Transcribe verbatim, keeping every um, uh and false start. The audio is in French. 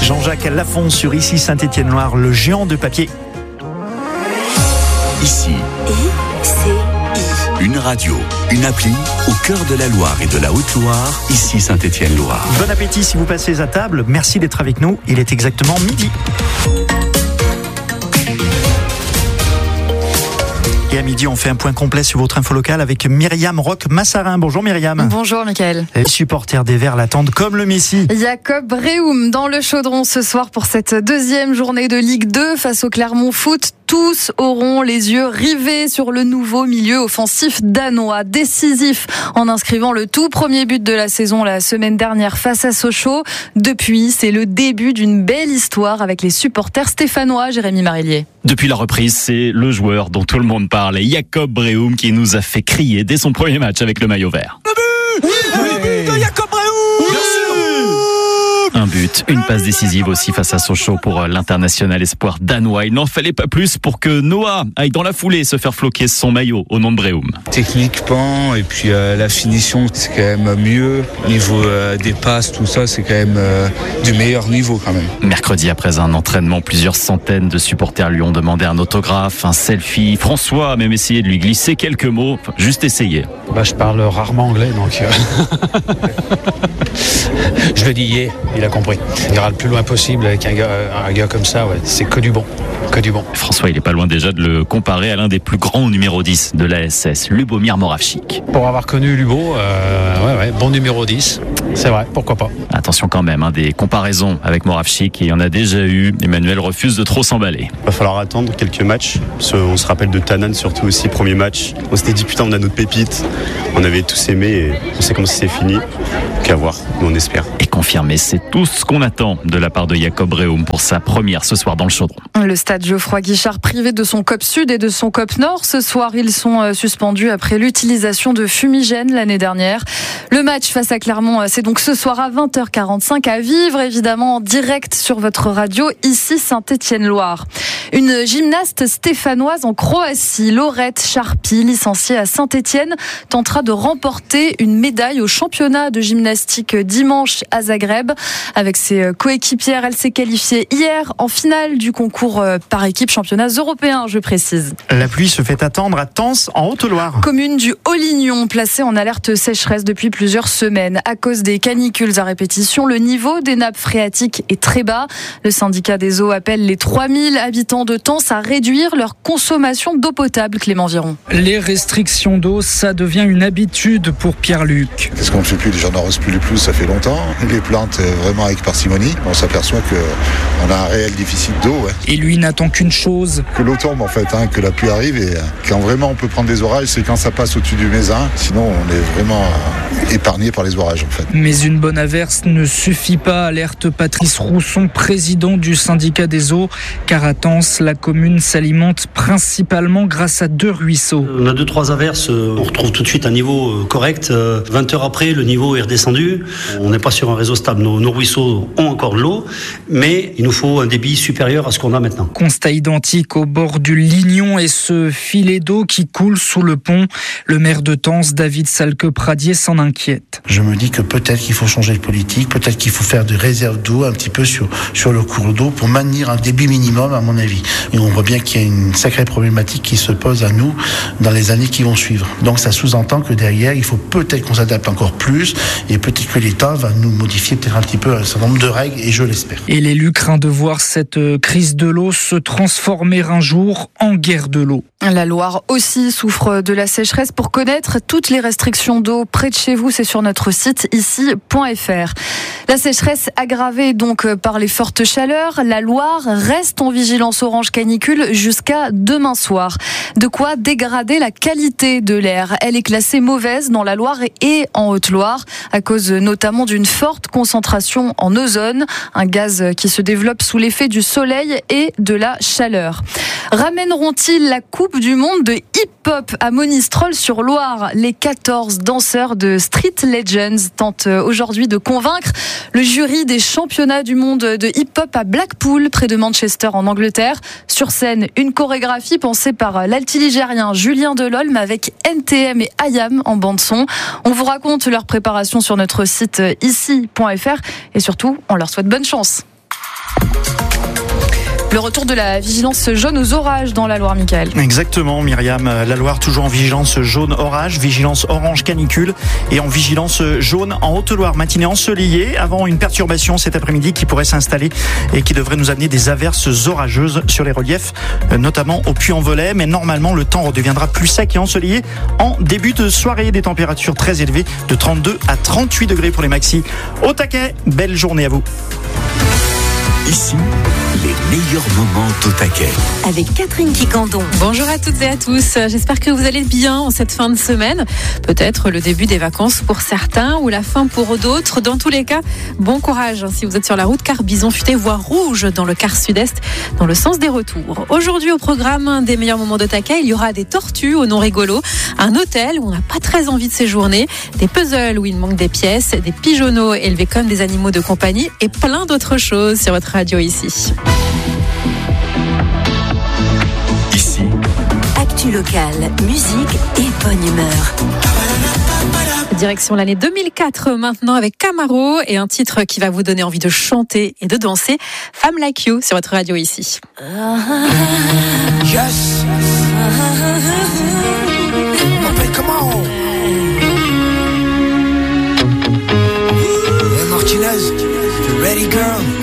Jean-Jacques Lafont sur Ici Saint-Étienne-Loire, le géant de papier. Ici, I C I. une radio, une appli au cœur de la Loire et de la Haute-Loire, Ici Saint-Étienne-Loire. Bon appétit si vous passez à table. Merci d'être avec nous. Il est exactement midi. Et à midi, on fait un point complet sur votre info locale avec Myriam Roch-Massarin. Bonjour Myriam. Bonjour Mickaël. Les supporters des Verts l'attendent comme le Messie. Jacob Brehum dans le Chaudron ce soir pour cette deuxième journée de Ligue deux face au Clermont Foot. Tous auront les yeux rivés sur le nouveau milieu offensif danois, décisif en inscrivant le tout premier but de la saison la semaine dernière face à Sochaux. Depuis, c'est le début d'une belle histoire avec les supporters stéphanois, Jérémy Marillier. Depuis la reprise, c'est le joueur dont tout le monde parle, Jacob Brehum, qui nous a fait crier dès son premier match avec le maillot vert. Le but, oui, le but de Jacob Brehum. Un but, une passe décisive aussi face à Sochaux pour l'international espoir danois. Il n'en fallait pas plus pour que Noah aille dans la foulée se faire floquer son maillot au nom de Brehum. Techniquement et puis euh, la finition, c'est quand même mieux. Niveau euh, des passes, tout ça, c'est quand même euh, du meilleur niveau quand même. Mercredi, après un entraînement, plusieurs centaines de supporters lui ont demandé un autographe, un selfie. François a même essayé de lui glisser quelques mots, enfin, juste essayer. Bah, je parle rarement anglais, donc euh... je le dis hier, il a compris. Il ira le plus loin possible avec un gars, un gars comme ça, ouais. C'est que du bon, que du bon. François, il est pas loin déjà de le comparer à l'un des plus grands numéro dix de l'A S S, Lubomir Moravchik. Pour avoir connu Lubo, euh, ouais, ouais, bon numéro dix, c'est vrai, pourquoi pas. Attention quand même, hein, des comparaisons avec Moravchik, il y en a déjà eu. Emmanuel refuse de trop s'emballer. Il va falloir attendre quelques matchs. On se rappelle de Tanan surtout aussi, premier match. On s'était dit putain, on a notre pépite. On avait tous aimé et on sait comment c'est fini. Qu'à voir, nous on espère. Et confirmé, c'est tout ce qu'on attend de la part de Jacob Brehum pour sa première ce soir dans le Chaudron. Le stade Geoffroy Guichard privé de son C O P Sud et de son C O P Nord. Ce soir, ils sont suspendus après l'utilisation de fumigènes l'année dernière. Le match face à Clermont, c'est donc ce soir à vingt heures quarante-cinq à vivre, évidemment en direct sur votre radio, ici Saint-Étienne-Loire. Une gymnaste stéphanoise en Croatie, Laurette Charpy, licenciée à Saint-Étienne, tentera de remporter une médaille au championnat de gymnastique dimanche à Zagreb. Avec ses coéquipières, elle s'est qualifiée hier en finale du concours par équipe championnats européens, je précise. La pluie se fait attendre à Tence, en Haute-Loire. Commune du Haut-Lignon, placée en alerte sécheresse depuis plusieurs semaines. À cause des canicules à répétition, le niveau des nappes phréatiques est très bas. Le syndicat des eaux appelle les trois mille habitants de Tence à réduire leur consommation d'eau potable, Clément Viron. Les restrictions d'eau, ça devient une habitude pour Pierre-Luc. Qu'est-ce qu'on ne fait plus? Les gens n'en restent plus les plus, ça fait longtemps. Les plantes vraiment avec parcimonie. On s'aperçoit qu'on a un réel déficit d'eau. Ouais. Et lui n'attend qu'une chose. Que l'eau tombe en fait, hein, que la pluie arrive. Et quand vraiment on peut prendre des orages, c'est quand ça passe au-dessus du Mézin. Sinon on est vraiment épargné par les orages en fait. Mais une bonne averse ne suffit pas, alerte Patrice Rousson, président du syndicat des eaux. Car à Tence, la commune s'alimente principalement grâce à deux ruisseaux. On a deux, trois averses, on retrouve tout de suite un niveau correct. vingt heures après, le niveau est redescendu. On n'est pas sur un réseau stable. Nos, nos ruisseaux ont encore de l'eau, mais il nous faut un débit supérieur à ce qu'on a maintenant. Constat identique au bord du Lignon et ce filet d'eau qui coule sous le pont. Le maire de Tence, David Salque-Pradier, s'en inquiète. Je me dis que peut-être qu'il faut changer de politique, peut-être qu'il faut faire des réserves d'eau un petit peu sur, sur le cours d'eau pour maintenir un débit minimum, à mon avis. Et on voit bien qu'il y a une sacrée problématique qui se pose à nous dans les années qui vont suivre. Donc ça sous-entend que derrière, il faut peut-être qu'on s'adapte encore plus et peut-être que l'État va nous modifier peut-être un petit peu un certain nombre de règles et je l'espère. Et l'élu craint de voir cette crise de l'eau se transformer un jour en guerre de l'eau. La Loire aussi souffre de la sécheresse. Pour connaître toutes les restrictions d'eau près de chez vous, c'est sur notre site ici point f r. La sécheresse aggravée donc par les fortes chaleurs, la Loire reste en vigilance orange canicule jusqu'à demain soir. De quoi dégrader la qualité de l'air. Elle est classée mauvaise dans la Loire et en Haute-Loire à cause notamment d'une forte concentration en ozone, un gaz qui se développe sous l'effet du soleil et de la chaleur. Ramèneront-ils la Coupe du monde de hip-hop à Monistrol-sur-Loire? Les quatorze danseurs de Street Legends tentent aujourd'hui de convaincre le jury des championnats du monde de hip-hop à Blackpool, près de Manchester en Angleterre. Sur scène, une chorégraphie pensée par l'altiligérien Julien Delolme avec N T M et Ayam en bande-son. On vous raconte leur préparation sur notre site ici point f r et surtout, on leur souhaite bonne chance. Le retour de la vigilance jaune aux orages dans la Loire, Michael. Exactement, Myriam. La Loire toujours en vigilance jaune orage, vigilance orange canicule et en vigilance jaune en Haute-Loire. Matinée ensoleillée avant une perturbation cet après-midi qui pourrait s'installer et qui devrait nous amener des averses orageuses sur les reliefs, notamment au Puy-en-Velay. Mais normalement, le temps redeviendra plus sec et ensoleillé en début de soirée. Des températures très élevées de trente-deux à trente-huit degrés pour les maxis. Au taquet, belle journée à vous. Ici, les meilleurs moments au taquet. Avec Catherine Quicandon. Bonjour à toutes et à tous. J'espère que vous allez bien en cette fin de semaine. Peut-être le début des vacances pour certains ou la fin pour d'autres. Dans tous les cas, bon courage si vous êtes sur la route, car bison futé voie rouge dans le quart sud-est, dans le sens des retours. Aujourd'hui, au programme des meilleurs moments de taquet, il y aura des tortues au nom rigolo, un hôtel où on n'a pas très envie de séjourner, des puzzles où il manque des pièces, des pigeonneaux élevés comme des animaux de compagnie et plein d'autres choses sur votre radio ici. Ici, actu locale, musique et bonne humeur. Direction l'année deux mille quatre maintenant avec Camaro et un titre qui va vous donner envie de chanter et de danser, Femme Like You sur votre radio ici. Yes. Come on. Hey Martinez, you ready girl?